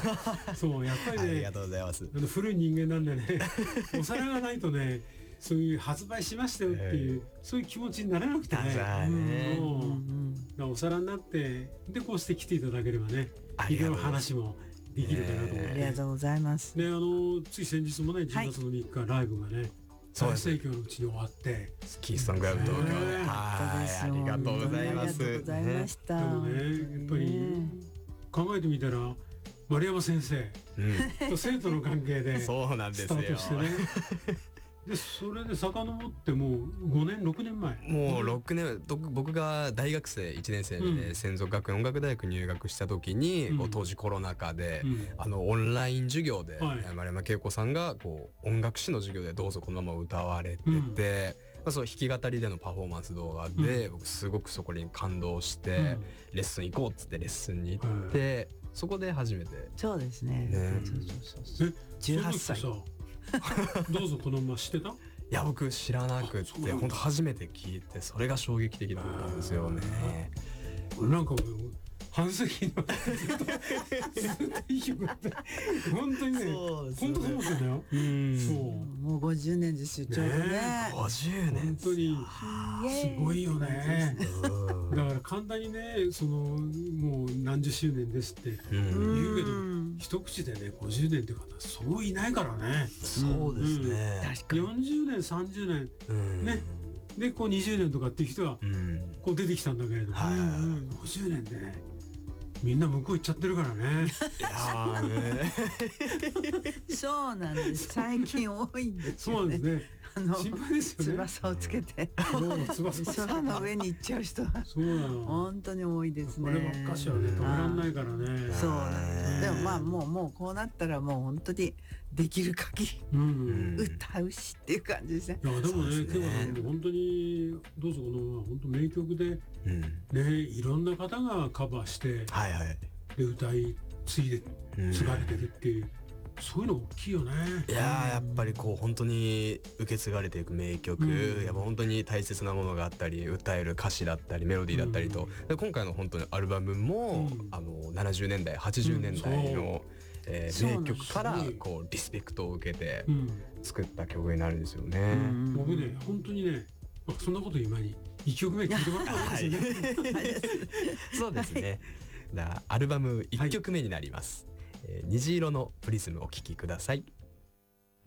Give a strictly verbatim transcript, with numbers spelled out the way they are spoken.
そうやっぱりね、 ありがとうございます。 あの古い人間なんでねお皿がないとねそういう発売しましたよっていう、えー、そういう気持ちにならなくてね、 ねうんうん、だからお皿になってでこうして来ていただければねいろいろ話もできるかなと思って、 ありがとうございます。 であのつい先日もねじゅうがつのみっか、はい、ライブがね大盛況のうちに終わってキーストングラブ東京で、はい、 ありがとうございます。 ありがとうございました。 でもねやっぱり考えてみたら丸山先生、うん、と生徒の関係でそうなんですよスタートしてねでそれで遡ってもうごねんろくねんまえもうろくねん僕が大学生いちねん生で、ねうん、専属学園音楽大学入学した時に、うん、当時コロナ禍で、うん、あのオンライン授業で、はい、丸山恵子さんがこう音楽史の授業でどうぞこのまま歌われてて、うんまあ、そう弾き語りでのパフォーマンス動画で、うん、僕すごくそこに感動して、うん、レッスン行こうっつってレッスンに行って、うん、そこで初めてそうですね、 ねそうそうそうそうじゅうはっさいどうぞこのまま知ってた？いや僕知らなくって本当初めて聞いてそれが衝撃的だったんですよね。 なんか半世紀のずっとずっといい曲だって本当にね本当そう思ってたよ。 うんそうもうごじゅうねんですよちょうどね。 ごじゅうねん本当にすごいよね。だから簡単にねそのもう何十周年ですって言うけど一口でねごじゅうねんって方そういないからね。 そうですね、 うん、よんじゅうねんさんじゅうねん、うん、ねでこうにじゅうねんとかっていう人がこう出てきたんだけれども、うん、ごじゅうねんでねみんな向こう行っちゃってるからね。 いやねそうなんです。最近多いんですよね。 そうなんですね。あの心配ですよね。 翼をつけて、 うん、翼空の上に行っちゃう人はそうなの本当に多いですね。 こればっかしはね止めらんないからね。 そうなんです。でもまあもうもうこうなったらもう本当にできる限り、うん、歌うしっていう感じですね。 いやでもね今日はね本当にどうぞこの本当名曲で、うん、ねいろんな方がカバーして、はいはい、で歌い継いで継がれてるっていう。うんそういうの大きいよね。 いややっぱりこう本当に受け継がれていく名曲、うん、やっぱ本当に大切なものがあったり歌える歌詞だったりメロディーだったりと、うん、で今回の本当にアルバムも、うん、あのななじゅうねんだいはちじゅうねんだいの、うんえー、名曲からこうリスペクトを受けて作った曲になるんですよね。うん、 僕ね本当にねそんなこと言う前にいっきょくめ聴いてもらったんですよね。 そうですね。だアルバムいっきょくめになります。はいえー、虹色のプリズムお聴きください。